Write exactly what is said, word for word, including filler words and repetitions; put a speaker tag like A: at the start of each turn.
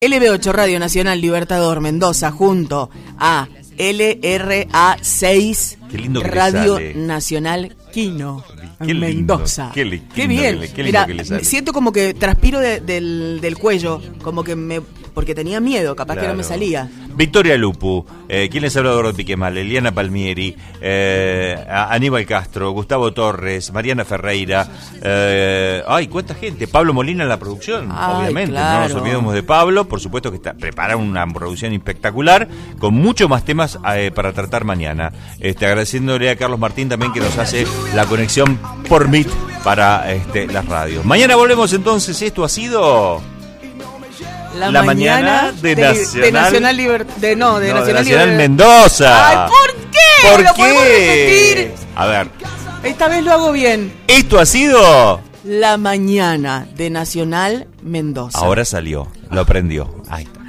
A: L B ocho Radio Nacional Libertador Mendoza junto a L R A seis Radio Nacional Quino
B: qué
A: Mendoza.
B: Lindo, qué, li-
A: qué bien.
B: Que le, qué
A: Mira,
B: que le sale.
A: Siento como que transpiro de, del, del cuello, como que me porque tenía miedo, capaz
B: Claro.
A: que no me salía.
B: Victoria Lupu, eh, ¿quién les habla? Eduardo Piquemal, Eliana Palmieri, eh, Aníbal Castro, Gustavo Torres, Mariana Ferreira, eh, ay, cuánta gente, Pablo Molina en la producción,
A: Ay,
B: obviamente,
A: claro.
B: no nos olvidemos de Pablo, por supuesto que está, prepara una producción espectacular, con muchos más temas eh, para tratar mañana. Este, agradeciéndole a Carlos Martín también que nos hace la conexión por Meet para este, las radios. Mañana volvemos entonces, esto ha sido...
A: La,
B: La
A: mañana,
B: mañana de
A: de,
B: Nacional-
A: de Nacional Liber- de no, de
B: No,
A: Nacional,
B: de Nacional
A: Liber-
B: Mendoza.
A: Ay, ¿por qué?
B: ¿Por
A: ¿Lo podemos
B: qué?
A: repetir?
B: A ver,
A: Esta vez lo hago bien.
B: esto ha sido...
A: La mañana de Nacional Mendoza.
B: Ahora salió, lo aprendió. Ahí está.